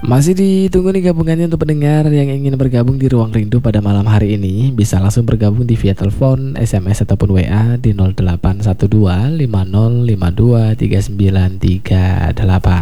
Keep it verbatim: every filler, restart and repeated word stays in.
Masih ditunggu nih gabungannya untuk pendengar yang ingin bergabung di Ruang Rindu pada malam hari ini. Bisa langsung bergabung di via telepon, S M S ataupun W A di nol delapan satu dua lima nol lima dua tiga sembilan tiga delapan.